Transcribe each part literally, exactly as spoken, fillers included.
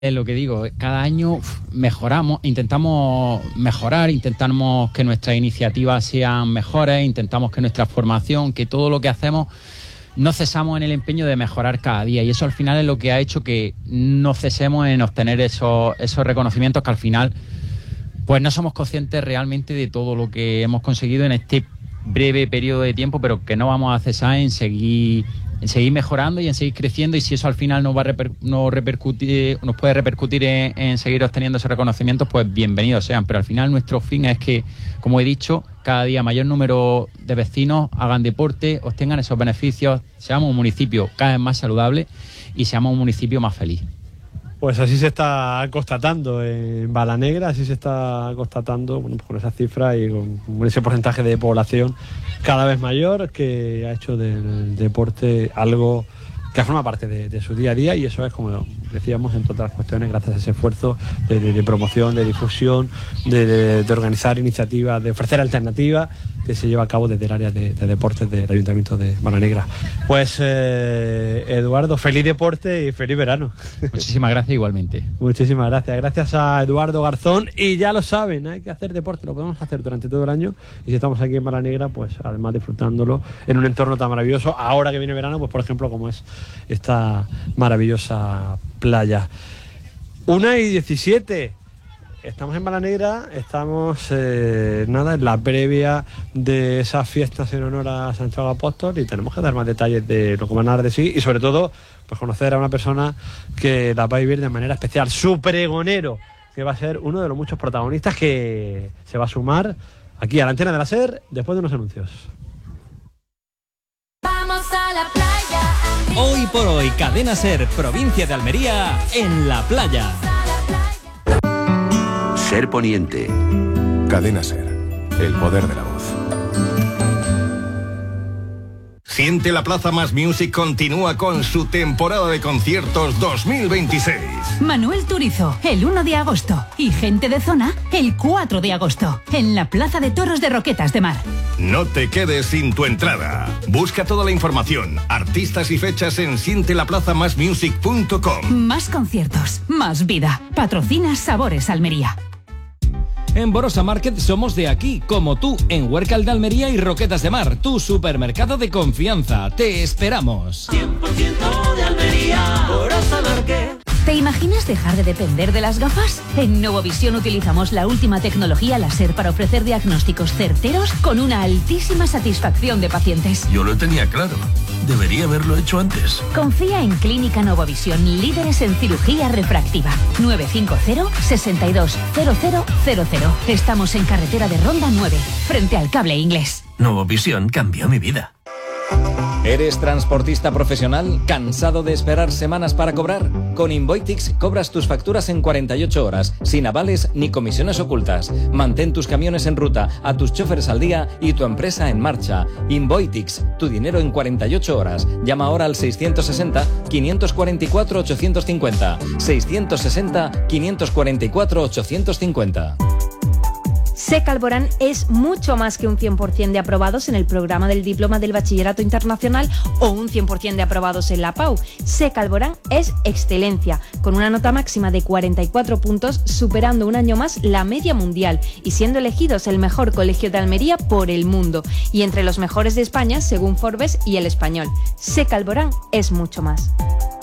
Es lo que digo, cada año mejoramos, intentamos mejorar, intentamos que nuestras iniciativas sean mejores, intentamos que nuestra formación, que todo lo que hacemos, no cesamos en el empeño de mejorar cada día, y eso al final es lo que ha hecho que no cesemos en obtener esos, esos reconocimientos que al final pues no somos conscientes realmente de todo lo que hemos conseguido en este breve periodo de tiempo, pero que no vamos a cesar en seguir en seguir mejorando y en seguir creciendo, y si eso al final nos va a reper, nos repercutir, nos puede repercutir en, en seguir obteniendo esos reconocimientos, pues bienvenidos sean. Pero al final nuestro fin es que, como he dicho, cada día mayor número de vecinos hagan deporte, obtengan esos beneficios, seamos un municipio cada vez más saludable y seamos un municipio más feliz. Pues así se está constatando en Balanegra, así se está constatando, bueno, pues con esas cifras y con, con ese porcentaje de población cada vez mayor que ha hecho del deporte algo que forma parte de, de su día a día, y eso es, como decíamos, entre otras cuestiones, gracias a ese esfuerzo de, de, de promoción, de difusión, de, de, de organizar iniciativas, de ofrecer alternativas que se lleva a cabo desde el área de, de deportes del Ayuntamiento de Balanegra. Pues eh, Eduardo, feliz deporte y feliz verano. Muchísimas gracias igualmente. Muchísimas gracias. Gracias a Eduardo Garzón, y ya lo saben, hay que hacer deporte, lo podemos hacer durante todo el año, y si estamos aquí en Balanegra, pues además disfrutándolo en un entorno tan maravilloso, ahora que viene verano, pues por ejemplo como es esta maravillosa playa. Una y diecisiete. Estamos en Balanegra, estamos eh, nada en la previa de esas fiestas en honor a Santiago Apóstol, y tenemos que dar más detalles de lo que van a dar de sí, y sobre todo pues conocer a una persona que la va a vivir de manera especial, su pregonero, que va a ser uno de los muchos protagonistas que se va a sumar aquí a la antena de la SER después de unos anuncios. Vamos a la playa. Hoy por hoy, Cadena SER, provincia de Almería, en la playa. SER Poniente. Cadena SER, el poder de la voz. Siente la Plaza Más Music continúa con su temporada de conciertos dos mil veintiséis. Manuel Turizo, el uno de agosto. Y Gente de Zona, el cuatro de agosto. En la Plaza de Toros de Roquetas de Mar. No te quedes sin tu entrada. Busca toda la información, artistas y fechas en siente la plaza más music punto com. Más conciertos, más vida. Patrocina Sabores Almería. En Borosa Market somos de aquí, como tú, en Huércal de Almería y Roquetas de Mar, tu supermercado de confianza. Te esperamos. cien por ciento de Almería, Borosa Market. ¿Te imaginas dejar de depender de las gafas? En Novovisión utilizamos la última tecnología láser para ofrecer diagnósticos certeros con una altísima satisfacción de pacientes. Yo lo tenía claro. Debería haberlo hecho antes. Confía en Clínica Novovisión, líderes en cirugía refractiva. nueve cinco cero, seis dos, cero cero cero cero. Estamos en carretera de Ronda nueve, frente al Cable Inglés. Novovisión cambió mi vida. ¿Eres transportista profesional? ¿Cansado de esperar semanas para cobrar? Con Invoitix cobras tus facturas en cuarenta y ocho horas, sin avales ni comisiones ocultas. Mantén tus camiones en ruta, a tus choferes al día y tu empresa en marcha. Invoitix, tu dinero en cuarenta y ocho horas. Llama ahora al seiscientos sesenta, quinientos cuarenta y cuatro, ochocientos cincuenta. seiscientos sesenta, quinientos cuarenta y cuatro, ochocientos cincuenta. SEC Alborán es mucho más que un cien por ciento de aprobados en el programa del Diploma del Bachillerato Internacional o un cien por ciento de aprobados en la P A U. SEC Alborán es excelencia, con una nota máxima de cuarenta y cuatro puntos, superando un año más la media mundial y siendo elegidos el mejor colegio de Almería por el mundo y entre los mejores de España según Forbes y El Español. SEC Alborán es mucho más.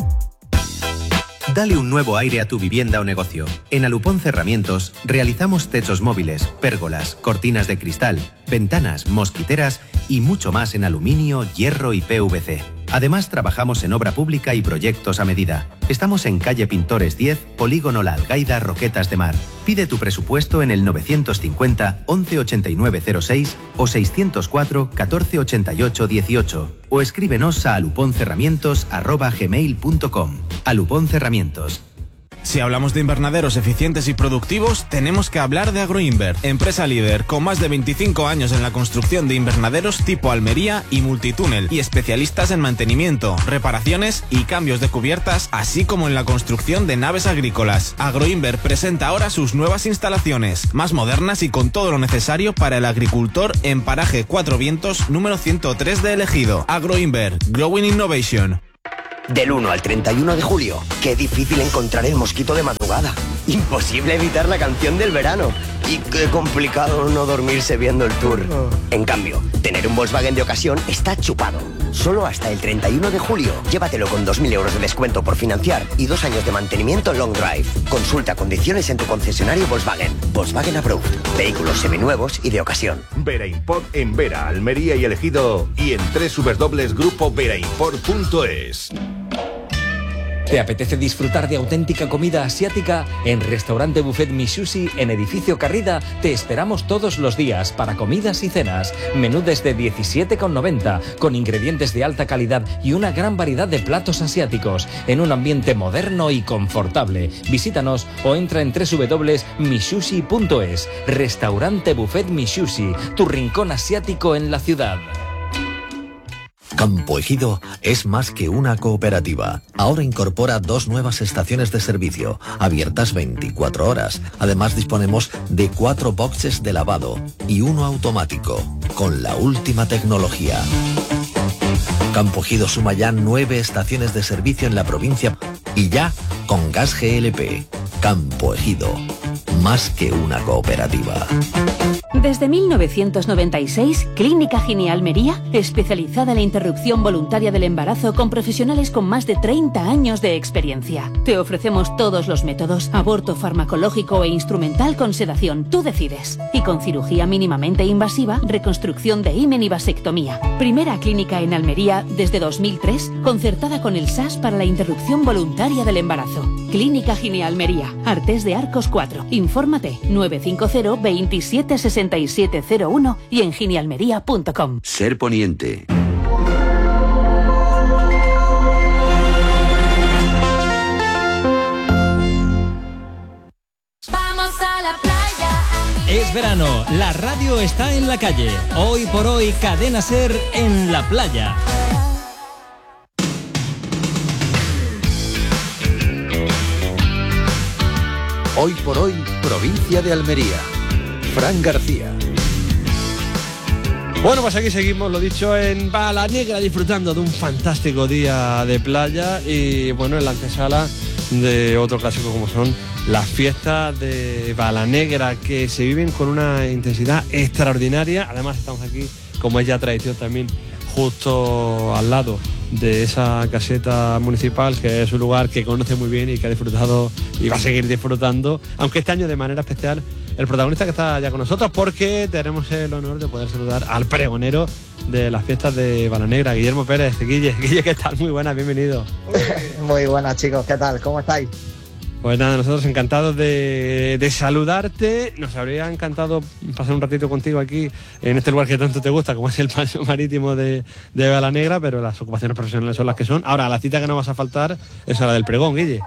Dale un nuevo aire a tu vivienda o negocio. En Alupón Cerramientos realizamos techos móviles, pérgolas, cortinas de cristal, ventanas, mosquiteras y mucho más en aluminio, hierro y P V C. Además, trabajamos en obra pública y proyectos a medida. Estamos en calle Pintores diez, Polígono La Algaida, Roquetas de Mar. Pide tu presupuesto en el novecientos cincuenta, once ochenta y nueve cero seis o seiscientos cuatro, catorce ochenta y ocho dieciocho o escríbenos a aluponcerramientos arroba gmail punto com. Alupón Cerramientos. Si hablamos de invernaderos eficientes y productivos, tenemos que hablar de Agroinver, empresa líder con más de veinticinco años en la construcción de invernaderos tipo Almería y multitúnel y especialistas en mantenimiento, reparaciones y cambios de cubiertas, así como en la construcción de naves agrícolas. Agroinver presenta ahora sus nuevas instalaciones, más modernas y con todo lo necesario para el agricultor en paraje Cuatro Vientos número ciento tres de Elegido. Agroinver, Growing Innovation. Del uno al treinta y uno de julio, qué difícil encontrar el mosquito de madrugada. Imposible evitar la canción del verano. Y qué complicado no dormirse viendo el tour. En cambio, tener un Volkswagen de ocasión está chupado. Solo hasta el treinta y uno de julio. Llévatelo con dos mil euros de descuento por financiar y dos años de mantenimiento long drive. Consulta condiciones en tu concesionario Volkswagen. Volkswagen Approved. Vehículos seminuevos y de ocasión. Vera Import en Vera, Almería y El Ejido y en doble u doble u doble u punto grupo vera import punto es. ¿Te apetece disfrutar de auténtica comida asiática? En Restaurante Buffet Mishushi, en Edificio Carrida, te esperamos todos los días para comidas y cenas. Menú desde diecisiete con noventa, con ingredientes de alta calidad y una gran variedad de platos asiáticos, en un ambiente moderno y confortable. Visítanos o entra en doble u doble u doble u punto mishushi punto es. Restaurante Buffet Mishushi, tu rincón asiático en la ciudad. Campo Ejido es más que una cooperativa. Ahora incorpora dos nuevas estaciones de servicio, abiertas veinticuatro horas. Además disponemos de cuatro boxes de lavado y uno automático, con la última tecnología. Campo Ejido suma ya nueve estaciones de servicio en la provincia y ya con gas G L P. Campo Ejido, más que una cooperativa. Desde mil novecientos noventa y seis, Clínica Gine Almería, especializada en la interrupción voluntaria del embarazo con profesionales con más de treinta años de experiencia. Te ofrecemos todos los métodos, aborto farmacológico e instrumental con sedación, tú decides. Y con cirugía mínimamente invasiva, reconstrucción de himen y vasectomía. Primera clínica en Almería desde dos mil tres, concertada con el S A S para la interrupción voluntaria del embarazo. Clínica Gine Almería, Artés de Arcos cuatro. Infórmate nueve cinco cero, veintisiete sesenta y siete cero uno y en ginealmería punto com. Ser Poniente. Vamos a la playa. Es verano, la radio está en la calle. Hoy por hoy, Cadena Ser en la playa. Hoy por hoy, provincia de Almería. Fran García. Bueno, pues aquí seguimos, lo dicho, en Balanegra, disfrutando de un fantástico día de playa y bueno, en la antesala de otro clásico como son las fiestas de Balanegra, que se viven con una intensidad extraordinaria. Además estamos aquí, como es ya tradición también, justo al lado de esa caseta municipal, que es un lugar que conoce muy bien y que ha disfrutado y va a seguir disfrutando, aunque este año de manera especial el protagonista que está ya con nosotros, porque tenemos el honor de poder saludar al pregonero de las fiestas de Balanegra, Guillermo Pérez. Guille, Guille, ¿qué tal? Muy buenas, bienvenido. Muy buenas, chicos, ¿qué tal? ¿Cómo estáis? Pues nada, nosotros encantados de, de saludarte. Nos habría encantado pasar un ratito contigo aquí en este lugar que tanto te gusta, como es el paseo marítimo de, de Balanegra, pero las ocupaciones profesionales son las que son. Ahora, la cita que no vas a faltar es la del pregón, Guille.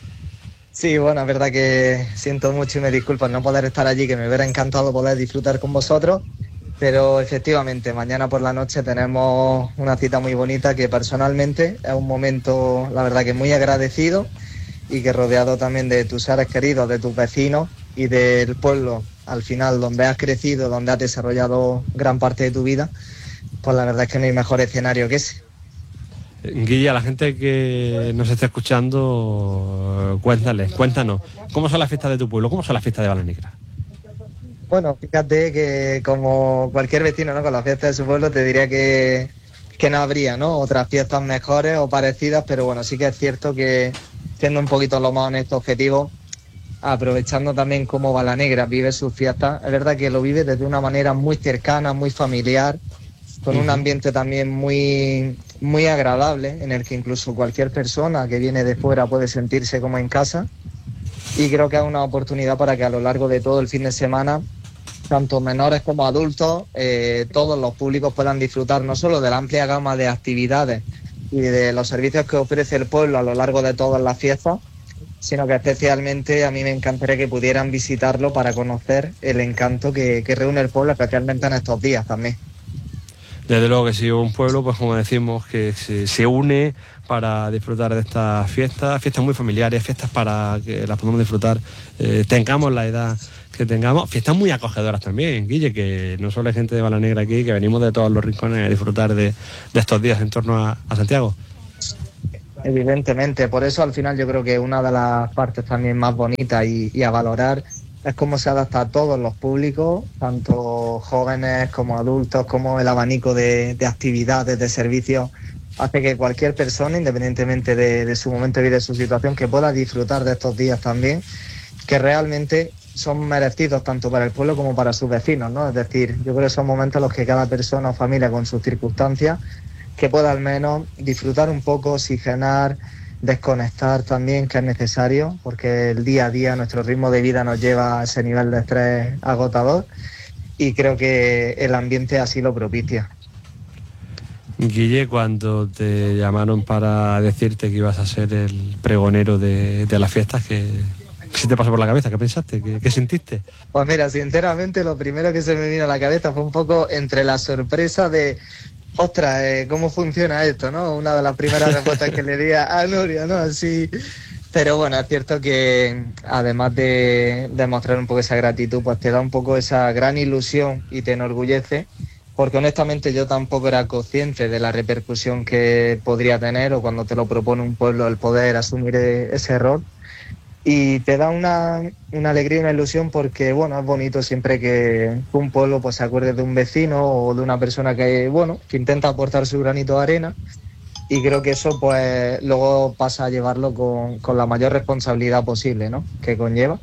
Sí, bueno, es verdad que siento mucho y me disculpo no poder estar allí, que me hubiera encantado poder disfrutar con vosotros, pero efectivamente, mañana por la noche tenemos una cita muy bonita que personalmente es un momento, la verdad que muy agradecido, y que rodeado también de tus seres queridos, de tus vecinos y del pueblo, al final, donde has crecido, donde has desarrollado gran parte de tu vida, pues la verdad es que no hay mejor escenario que ese. Guille, a la gente que nos está escuchando, cuéntales, cuéntanos, ¿cómo son las fiestas de tu pueblo? ¿Cómo son las fiestas de Balanegra? Bueno, fíjate que como cualquier vecino, ¿no?, con las fiestas de su pueblo te diría que, que no habría, ¿no?, otras fiestas mejores o parecidas, pero bueno, sí que es cierto que, siendo un poquito lo más honesto, objetivo, aprovechando también cómo Balanegra vive sus fiestas, es verdad que lo vive desde una manera muy cercana, muy familiar, con un ambiente también muy, muy agradable, en el que incluso cualquier persona que viene de fuera puede sentirse como en casa, y creo que es una oportunidad para que a lo largo de todo el fin de semana, tanto menores como adultos, eh, todos los públicos puedan disfrutar no solo de la amplia gama de actividades y de los servicios que ofrece el pueblo a lo largo de todas las fiestas, sino que especialmente a mí me encantaría que pudieran visitarlo para conocer el encanto que, que reúne el pueblo, especialmente en estos días también. Desde luego que sí, un pueblo, pues como decimos, que se, se une para disfrutar de estas fiestas, fiestas muy familiares, fiestas para que las podamos disfrutar, eh, tengamos la edad que tengamos, fiestas muy acogedoras también, Guille, que no solo hay gente de Balanegra aquí, que venimos de todos los rincones a disfrutar de, de estos días en torno a, a Santiago. evidentemente. Por eso al final yo creo que una de las partes también más bonitas y, y a valorar es cómo se adapta a todos los públicos, tanto jóvenes como adultos, como el abanico de, de actividades, de servicios, hace que cualquier persona, independientemente de, de su momento de vida y de su situación, que pueda disfrutar de estos días también, que realmente son merecidos tanto para el pueblo como para sus vecinos, ¿no? Es decir, yo creo que son momentos en los que cada persona o familia con sus circunstancias, que pueda al menos disfrutar un poco, oxigenar, desconectar también, que es necesario, porque el día a día, nuestro ritmo de vida nos lleva a ese nivel de estrés agotador y creo que el ambiente así lo propicia. Guille, cuando te llamaron para decirte que ibas a ser el pregonero de, de las fiestas, ¿qué, qué te pasó por la cabeza? ¿Qué pensaste? ¿Qué, qué sentiste? Pues mira, sinceramente lo primero que se me vino a la cabeza fue un poco entre la sorpresa de ostras, eh, ¿cómo funciona esto, no? Una de las primeras respuestas que le di a Nuria, ¿no? Así. Pero bueno, es cierto que además de demostrar un poco esa gratitud, pues te da un poco esa gran ilusión y te enorgullece, porque honestamente yo tampoco era consciente de la repercusión que podría tener, o cuando te lo propone un pueblo el poder asumir ese rol. Y te da una, una alegría y una ilusión porque, bueno, es bonito siempre que un pueblo pues se acuerde de un vecino o de una persona que, bueno, que intenta aportar su granito de arena, y creo que eso pues luego pasa a llevarlo con, con la mayor responsabilidad posible, ¿no?, que conlleva.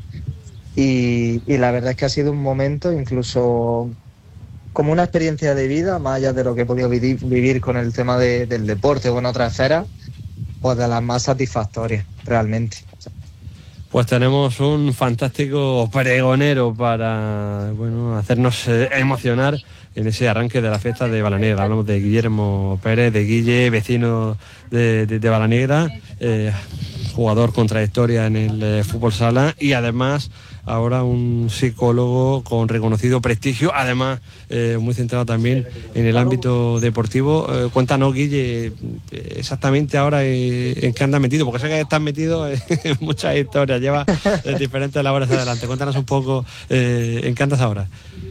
Y, y la verdad es que ha sido un momento incluso como una experiencia de vida, más allá de lo que he podido vivir, vivir con el tema de, del deporte o en otras esferas, pues de las más satisfactorias, realmente. Pues tenemos un fantástico pregonero para, bueno, hacernos eh, emocionar en ese arranque de la fiesta de Balanegra. Hablamos de Guillermo Pérez, de Guille, vecino de, de, de Balanegra, eh, jugador con trayectoria en el eh, fútbol sala y además ahora un psicólogo con reconocido prestigio, además eh, muy centrado también en el ámbito deportivo. Eh, cuéntanos, Guille, exactamente ahora eh, en qué andas metido, porque sé que estás metido en muchas historias, llevas eh, diferentes labores adelante. Cuéntanos un poco eh, en qué andas ahora.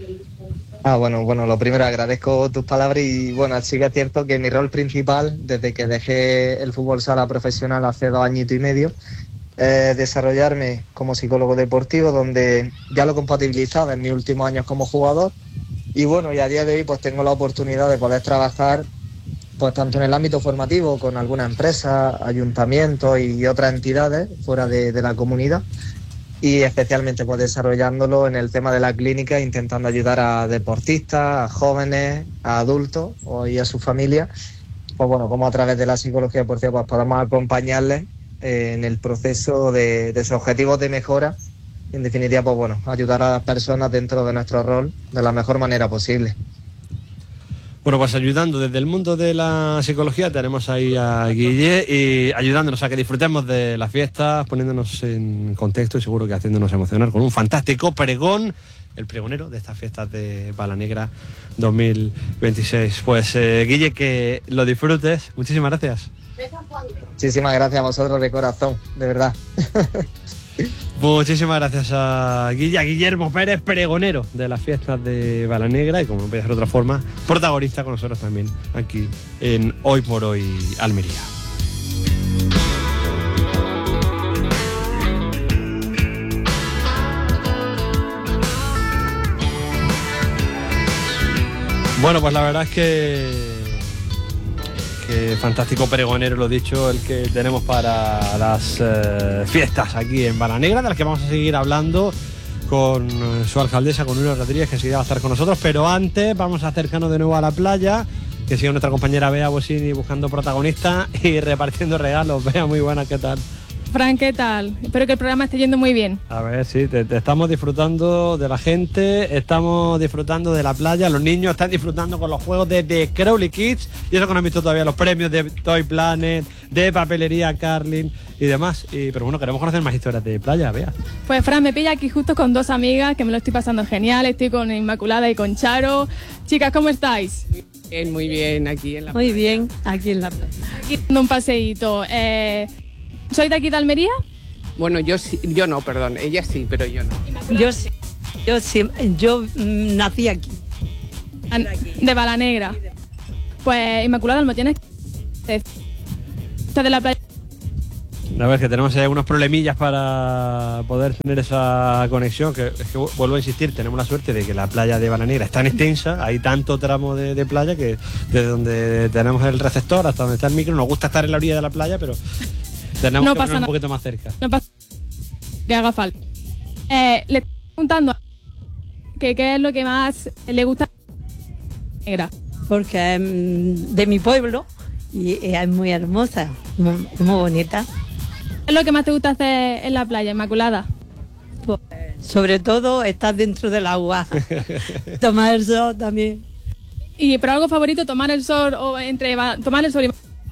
Ah, bueno, bueno, lo primero agradezco tus palabras y bueno, sí que es cierto que mi rol principal, desde que dejé el fútbol sala profesional hace dos añitos y medio, Eh, desarrollarme como psicólogo deportivo, donde ya lo compatibilizaba en mis últimos años como jugador, y bueno, y a día de hoy pues tengo la oportunidad de poder trabajar pues tanto en el ámbito formativo con alguna empresa, ayuntamientos y otras entidades fuera de, de la comunidad, y especialmente pues desarrollándolo en el tema de la clínica, intentando ayudar a deportistas, a jóvenes, a adultos y a sus familias, pues bueno, como a través de la psicología deportiva pues podamos acompañarles en el proceso de, de sus objetivos de mejora y en definitiva pues bueno, ayudar a las personas dentro de nuestro rol de la mejor manera posible. Bueno, pues ayudando desde el mundo de la psicología tenemos ahí a Guille y ayudándonos a que disfrutemos de las fiestas, poniéndonos en contexto y seguro que haciéndonos emocionar con un fantástico pregón, el pregonero de estas fiestas de Balanegra dos mil veintiséis. Pues eh, Guille, que lo disfrutes. Muchísimas gracias. Muchísimas gracias a vosotros de corazón, de verdad. Muchísimas gracias a Guille, a Guillermo Pérez, pregonero de las fiestas de Balanegra y, como no puede ser de otra forma, protagonista con nosotros también aquí en Hoy por Hoy Almería. Bueno, pues la verdad es que que fantástico pregonero, lo dicho, el que tenemos para las eh, fiestas aquí en Balanegra, de las que vamos a seguir hablando con eh, su alcaldesa, con Nuria Rodríguez, que seguirá a estar con nosotros, pero antes vamos a acercarnos de nuevo a la playa, que sigue nuestra compañera Bea Bosini buscando protagonistas y repartiendo regalos. Bea, muy buena, ¿qué tal? Fran, ¿qué tal? Espero que el programa esté yendo muy bien. A ver, sí, te, te estamos disfrutando de la gente, estamos disfrutando de la playa, los niños están disfrutando con los juegos de The Crowley Kids, y eso que no han visto todavía los premios de Toy Planet, de Papelería Carlin y demás. Y, pero bueno, queremos conocer más historias de playa, Bea. Pues Fran, me pilla aquí justo con dos amigas, que me lo estoy pasando genial, estoy con Inmaculada y con Charo. Chicas, ¿cómo estáis? Bien, muy bien, aquí en la Muy bien, aquí en la playa. Aquí dando un paseíto. Eh... ¿Soy de aquí de Almería? Bueno, yo sí, yo no, perdón, ella sí, pero yo no. Yo sí, yo sí, yo mm, nací aquí. An de Balanegra. Pues Inmaculada, ¿me tienes que de la playa A ver, que tenemos ahí algunos problemillas para poder tener esa conexión, que es que vuelvo a insistir, tenemos la suerte de que la playa de Balanegra es tan extensa, hay tanto tramo de, de playa que desde donde tenemos el receptor hasta donde está el micro, nos gusta estar en la orilla de la playa, pero tenemos No que pasa poner un nada. poquito más cerca. No pasa que haga falta. Eh, le estoy preguntando que qué es lo que más le gusta negra. Porque es mm, de mi pueblo y es muy hermosa, muy, muy bonita. ¿Qué es lo que más te gusta hacer en la playa, Inmaculada? Pues, sobre todo estar dentro del agua, tomar el sol también. ¿Y pero algo favorito, tomar el sol o entre va- tomar el sol y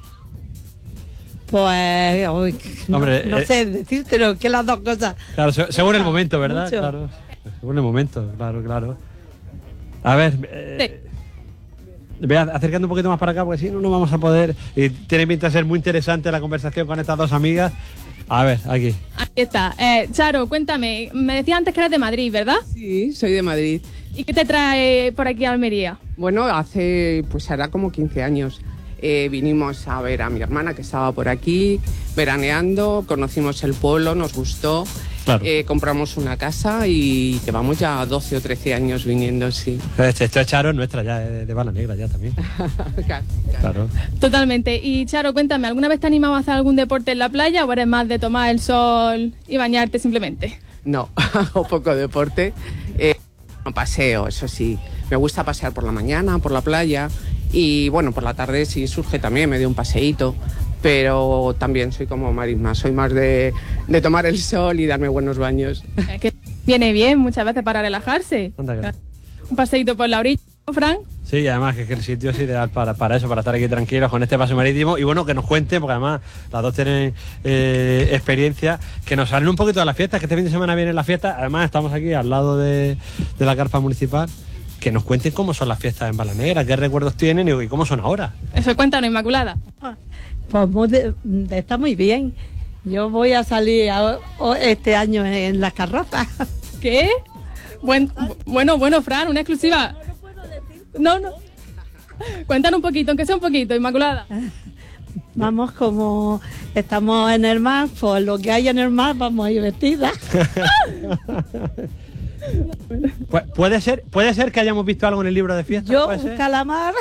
Pues, uy, no, Hombre, no eh, sé decírtelo, que las dos cosas. Claro, se- según el momento, ¿verdad? Mucho. Claro, según el momento, claro, claro. A ver, eh, voy a- acercando un poquito más para acá, porque si no, no vamos a poder. Y tiene pinta de ser muy interesante la conversación con estas dos amigas. A ver, aquí. Ahí está. Eh, Charo, cuéntame, me decías antes que eras de Madrid, ¿verdad? Sí, soy de Madrid. ¿Y qué te trae por aquí a Almería? Bueno, hace, pues hará como quince años. Eh, vinimos a ver a mi hermana que estaba por aquí, veraneando, conocimos el pueblo, nos gustó, Claro. eh, compramos una casa y llevamos ya doce o trece años viniendo, sí. Este, esto es Charo, es nuestra ya, de, de Balanegra ya también. Claro. Totalmente. Y Charo, cuéntame, ¿alguna vez te has animado a hacer algún deporte en la playa o eres más de tomar el sol y bañarte simplemente? No, hago poco deporte, eh, no paseo, eso sí. Me gusta pasear por la mañana, por la playa y bueno, por la tarde si surge también, me doy un paseíto. Pero también soy como Marisma, soy más de, de tomar el sol y darme buenos baños. Es que viene bien muchas veces para relajarse. Anda que no. Un paseíto por la orilla, ¿no, Fran? Sí, y además que, es que el sitio es ideal para, para eso, para estar aquí tranquilos con este paseo marítimo. Y bueno, que nos cuenten, porque además las dos tienen eh, experiencia, que nos hablen un poquito de las fiestas, que este fin de semana viene la fiesta. Además estamos aquí al lado de, de la carpa municipal. Que nos cuenten cómo son las fiestas en Balanegra, qué recuerdos tienen y, y cómo son ahora. Eso, cuéntanos, Inmaculada. Pues muy de- está muy bien. Yo voy a salir a- o- este año en las carrozas. ¿Qué? Buen, bueno, bueno, Fran, una exclusiva. No, no. Cuéntanos un poquito, aunque sea un poquito, Inmaculada. Vamos, como estamos en el mar, pues lo que hay en el mar vamos a ir vestidas. Pu- ¿Puede ser, ¿Puede ser que hayamos visto algo en el libro de fiestas? Yo, ¿Puede un ser? calamar.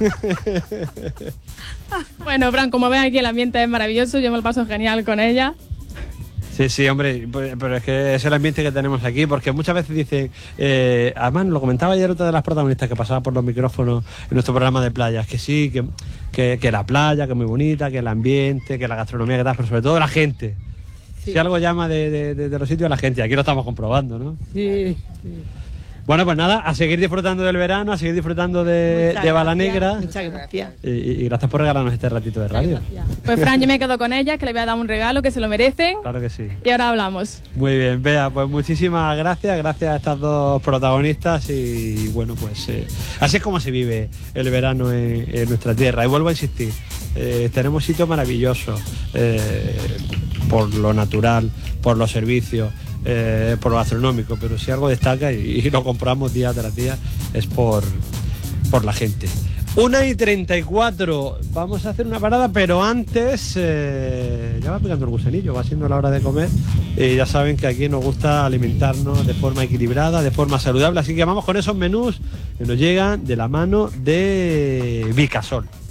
Bueno, Fran, como ven aquí el ambiente es maravilloso, yo me lo paso genial con ella. Sí, sí, hombre, pues- pero es que es el ambiente que tenemos aquí, porque muchas veces dicen, eh, además lo comentaba ayer otra de las protagonistas que pasaba por los micrófonos en nuestro programa de playas, que sí, que, que, que la playa, que es muy bonita, que el ambiente, que la gastronomía, que tal, pero sobre todo la gente. Si algo llama de, de- de- de los sitios, la gente, aquí lo estamos comprobando, ¿no? Sí, sí. Bueno, pues nada, a seguir disfrutando del verano, a seguir disfrutando de, Muchas de Balanegra. gracias, Muchas gracias. Y, y gracias por regalarnos este ratito de radio. Pues Fran, yo me quedo con ella, que le voy a dar un regalo, que se lo merecen. Claro que sí. Y ahora hablamos. Muy bien, Bea, pues muchísimas gracias, gracias a estas dos protagonistas y bueno, pues eh, así es como se vive el verano en, en nuestra tierra. Y vuelvo a insistir, eh, tenemos sitios maravillosos eh, por lo natural, por los servicios, eh, por lo gastronómico, pero si algo destaca y, y lo compramos día tras día es por, por la gente. Una y treinta y cuatro, vamos a hacer una parada, pero antes eh, ya va pegando el gusanillo, va siendo la hora de comer y ya saben que aquí nos gusta alimentarnos de forma equilibrada, de forma saludable, así que vamos con esos menús que nos llegan de la mano de Vicasol.